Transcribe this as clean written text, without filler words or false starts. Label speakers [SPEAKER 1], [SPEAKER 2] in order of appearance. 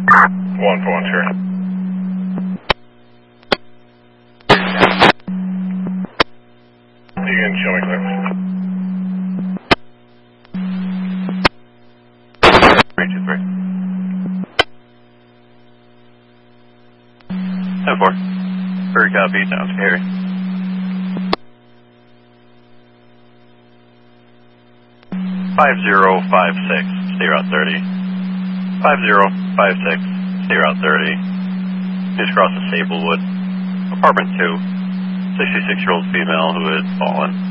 [SPEAKER 1] 1 for 1, sure. You can show me clear. 323. 10-4. Very copy, sounds scary. 5056, stay route 30. 5056, stay route 30. Just cross the Sablewood. Apartment 2. 66-year-old female who had fallen.